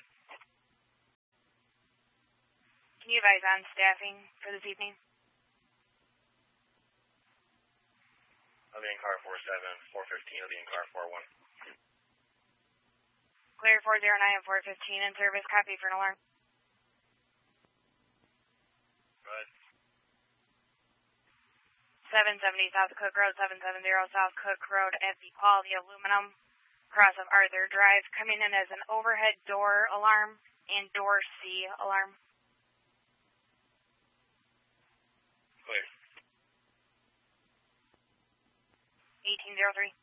Can you advise on staffing for this evening? I'll be in car 47, 415, I'll be in car 41. Clear 409 and 415 in service, copy for an alarm. Go ahead. 770 South Cook Road, 770 South Cook Road at the Quality Aluminum, cross of Arthur Drive, coming in as an overhead door alarm and door C alarm. Clear. 1803.